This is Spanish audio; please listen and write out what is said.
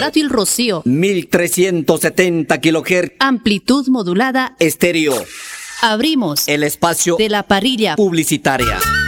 Radio El Rocío, 1370 kHz, amplitud modulada, estéreo. abrimos El espacio de la parrilla publicitaria.